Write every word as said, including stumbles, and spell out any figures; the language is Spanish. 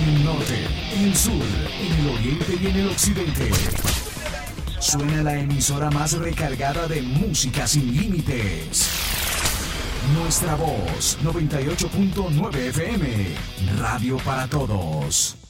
En el norte, en el sur, en el oriente y en el occidente. Suena la emisora más recargada de música sin límites. Nuestra voz, noventa y ocho punto nueve F M. Radio para todos.